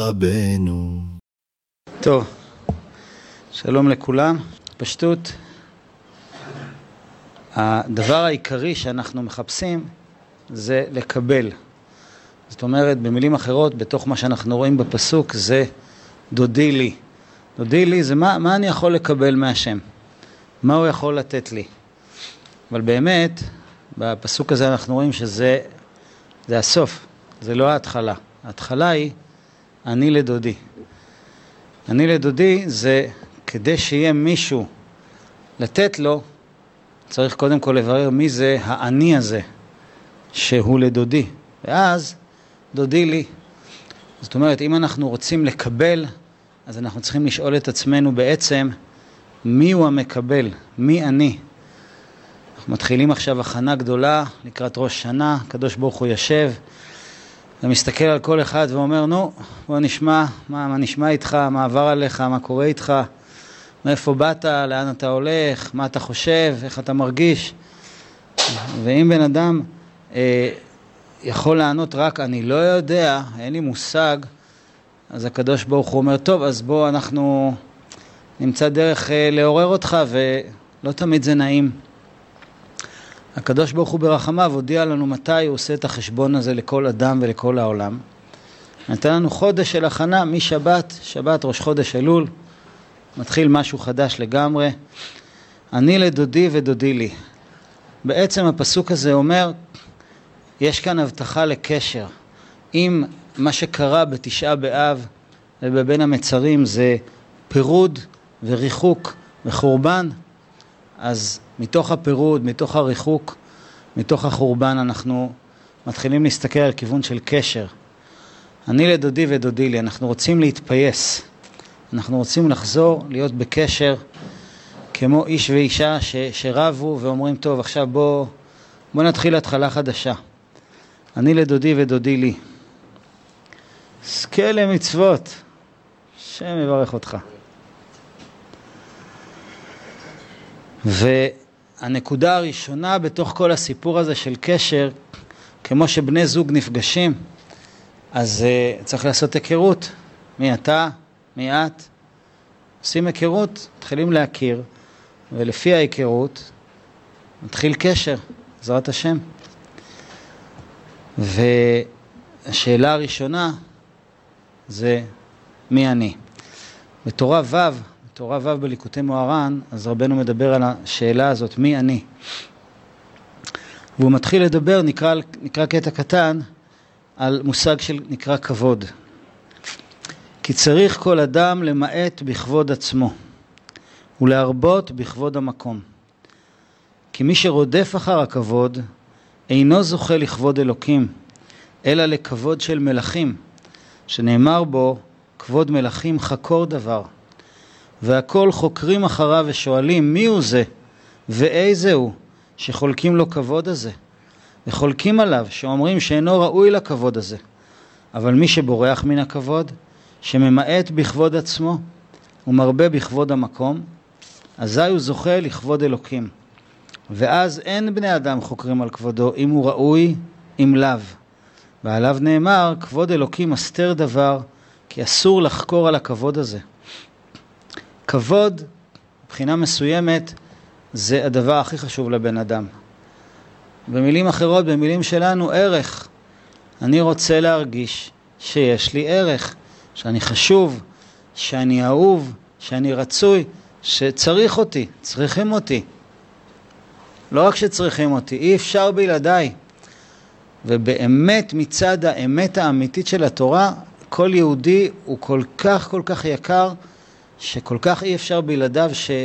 רבנו. טוב, שלום לכולם. פשטות, הדבר העיקרי שאנחנו מחפשים זה לקבל. זאת אומרת, במילים אחרות, בתוך מה שאנחנו רואים בפסוק, זה דודי לי. דודי לי זה מה אני יכול לקבל מהשם, מה הוא יכול לתת לי. אבל באמת, בפסוק הזה אנחנו רואים שזה הסוף, זה לא ההתחלה. ההתחלה היא אני לדודי. אני לדודי זה כדי שיהיה מישהו לתת לו, צריך קודם כל לברר מי זה האני הזה שהוא לדודי, ואז דודי לי. זאת אומרת, אם אנחנו רוצים לקבל, אז אנחנו צריכים לשאול את עצמנו בעצם מי הוא המקבל, מי אני. אנחנו מתחילים עכשיו הכנה גדולה לקראת ראש שנה, הקדוש ברוך הוא יושב ומסתכל על כל אחד ואומר, נו, בוא נשמע, מה נשמע איתך, מה עבר עליך, מה קורה איתך, מאיפה באת, לאן אתה הולך, מה אתה חושב, איך אתה מרגיש. ואם בן אדם יכול לענות רק אני לא יודע, אין לי מושג, אז הקדוש ברוך הוא אומר, טוב, אז בוא אנחנו נמצא דרך לעורר אותך, ולא תמיד זה נעים. הקדוש ברוך הוא ברחמיו הודיע לנו מתי הוא עושה את החשבון הזה לכל אדם ולכל העולם. נתן לנו חודש של הכנה משבת, שבת ראש חודש אלול, מתחיל משהו חדש לגמרי. אני לדודי ודודי לי. בעצם הפסוק הזה אומר, יש כאן הבטחה לקשר. אם מה שקרה בתשעה באב ובבין המצרים זה פירוד וריחוק וחורבן, אז מתוך הפירוד, מתוך הריחוק, מתוך החורבן אנחנו מתחילים להסתכל על כיוון של קשר. אני לדודי ודודי לי, אנחנו רוצים להתפייס. אנחנו רוצים לחזור, להיות בקשר, כמו איש ואישה שרבו ואומרים, טוב, עכשיו בוא נתחיל התחלה חדשה. אני לדודי ודודי לי. זכה למצוות. השם יברך אותך. והנקודה הראשונה בתוך כל הסיפור הזה של קשר, כמו שבני זוג נפגשים, אז צריך לעשות היכרות. מי אתה? מי את? עושים היכרות, מתחילים להכיר, ולפי ההיכרות מתחיל קשר, בעזרת השם. והשאלה הראשונה זה מי אני? בתורה ו' בליקוטי מוהר"ן, אז רבנו מדבר על השאלה הזאת, מי אני? והוא מתחיל לדבר, נקרא קטע קטן, על מושג נקרא כבוד. כי צריך כל אדם למעט בכבוד עצמו, ולהרבות בכבוד המקום. כי מי שרודף אחר הכבוד, אינו זוכה לכבוד אלוקים, אלא לכבוד של מלכים, שנאמר בו, כבוד מלכים חקור דבר. והכל חוקרים אחריו ושואלים מי הוא זה ואיזה הוא שחולקים לו כבוד הזה. וחולקים עליו שאומרים שאינו ראוי לכבוד הזה. אבל מי שבורח מן הכבוד, שממעט בכבוד עצמו ומרבה בכבוד המקום, אזי הוא זוכה לכבוד אלוקים. ואז אין בני אדם חוקרים על כבודו אם הוא ראוי אם לאו. ועליו נאמר כבוד אלוקים מסתר דבר, כי אסור לחקור על הכבוד הזה. כבוד, מבחינה מסוימת, זה הדבר הכי חשוב לבן אדם. במילים אחרות, במילים שלנו, ערך. אני רוצה להרגיש שיש לי ערך, שאני חשוב, שאני אהוב, שאני רצוי, שצריך אותי, צריכים אותי. לא רק שצריכים אותי, אי אפשר בלעדיי. ובאמת מצד האמת האמיתית של התורה, כל יהודי הוא כל כך יקר, שכל כך אי אפשר בלעדיו